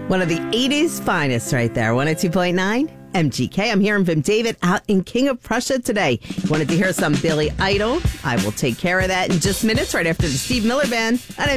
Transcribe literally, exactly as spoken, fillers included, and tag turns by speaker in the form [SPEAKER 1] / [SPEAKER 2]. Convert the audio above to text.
[SPEAKER 1] One of the eighties finest right there. one oh two point nine M G K. I'm here in Vim David out in King of Prussia today. Wanted to hear some Billy Idol? I will take care of that in just minutes right after the Steve Miller Band on